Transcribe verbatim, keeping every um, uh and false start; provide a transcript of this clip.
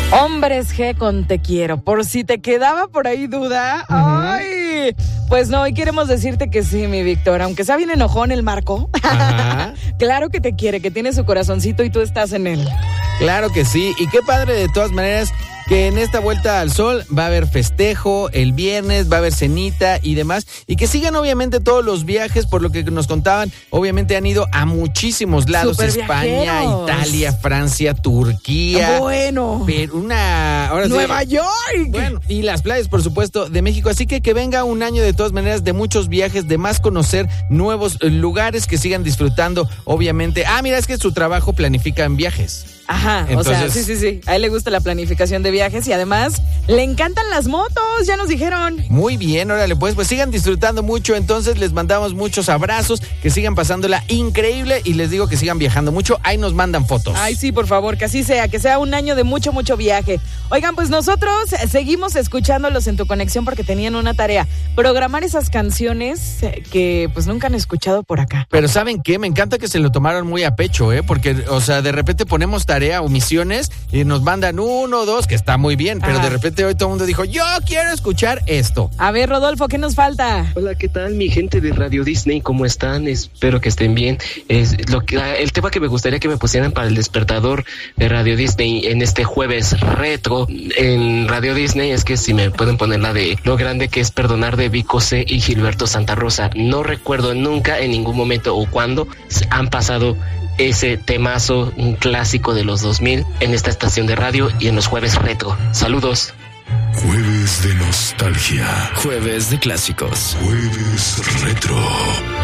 Hombres G con Te Quiero. Por si te quedaba por ahí duda, uh-huh. ¡Ay! Pues no, hoy queremos decirte que sí, mi Víctor. Aunque sea bien enojón el Marco, uh-huh. Claro que te quiere, que tiene su corazoncito y tú estás en él. Claro que sí, y qué padre de todas maneras que en esta vuelta al sol va a haber festejo el viernes, va a haber cenita y demás, y que sigan obviamente todos los viajes, por lo que nos contaban, obviamente han ido a muchísimos lados, Super España, viajeros. Italia, Francia, Turquía, bueno, pero una, ahora Nueva sí, York, bueno, y las playas por supuesto de México, así que que venga un año de todas maneras de muchos viajes, de más conocer nuevos lugares, que sigan disfrutando obviamente. Ah, mira, es que su trabajo planifica en viajes. Ajá, entonces, o sea, sí, sí, sí. A él le gusta la planificación de viajes y además le encantan las motos, ya nos dijeron. Muy bien, órale, pues, pues sigan disfrutando mucho, entonces les mandamos muchos abrazos, que sigan pasándola increíble y les digo que sigan viajando mucho, ahí nos mandan fotos. Ay, sí, por favor, que así sea, que sea un año de mucho, mucho viaje. Oigan, pues nosotros seguimos escuchándolos en Tu Conexión porque tenían una tarea, programar esas canciones que pues nunca han escuchado por acá. Pero ¿saben qué? Me encanta que se lo tomaron muy a pecho, ¿eh? Porque, o sea, de repente ponemos tarea o misiones y nos mandan uno, dos, que está muy bien, pero Ajá. de repente hoy todo el mundo dijo, yo quiero escuchar esto. A ver, Rodolfo, ¿qué nos falta? Hola, ¿qué tal, mi gente de Radio Disney? ¿Cómo están? Espero que estén bien. Es lo que, el tema que me gustaría que me pusieran para el despertador de Radio Disney en este jueves retro en Radio Disney es que si me pueden poner la de Lo grande que es perdonar de Vico C y Gilberto Santa Rosa. No recuerdo nunca en ningún momento o cuándo han pasado ese temazo, un clásico de los dos mil en esta estación de radio y en los jueves retro. Saludos. Jueves de nostalgia. Jueves de clásicos. Jueves retro.